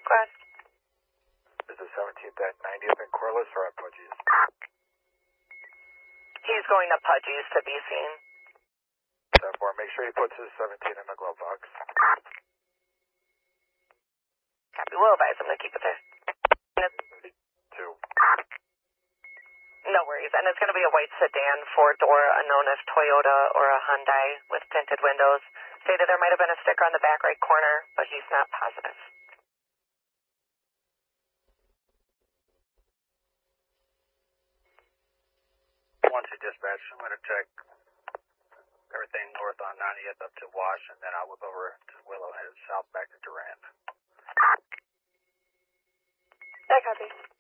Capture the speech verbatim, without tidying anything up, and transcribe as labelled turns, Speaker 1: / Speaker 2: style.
Speaker 1: Go ahead.
Speaker 2: Is the seventeenth at ninetieth and Corliss or at Pudgy's?
Speaker 1: He's going to Pudgy's to be seen.
Speaker 2: ten four, make sure he puts his seventeen in the glove box.
Speaker 1: Copy, we'll advise him to keep it there.
Speaker 2: Two.
Speaker 1: No worries, and it's going to be a white sedan, four-door, unknown if Toyota or a Hyundai with tinted windows. Stated there might have been a sticker on the back right corner, but he's not positive.
Speaker 3: Once you dispatch, I'm going to check everything north on ninetieth up to Wash, and then I'll whip over to Willow, head south back to Durant.
Speaker 1: I copy.